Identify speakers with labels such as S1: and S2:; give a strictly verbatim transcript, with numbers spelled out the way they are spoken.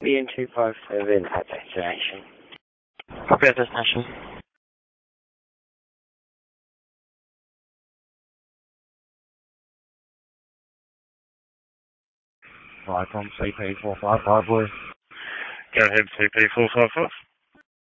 S1: B N two five seven at destination.
S2: Copy at destination.
S3: Right, on C P four five five, please.
S4: Go ahead, C P four five five.